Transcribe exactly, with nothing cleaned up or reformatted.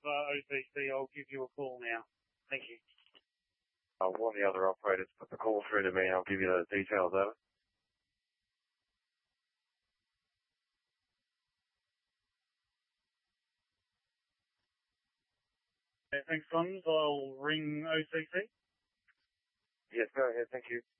uh, O C C, I'll give you a call now. Thank you. Uh, one of the other operators put the call through to me. I'll give you the details of it. Okay, thanks, Cons. I'll ring O C C. Yes, go ahead. Thank you.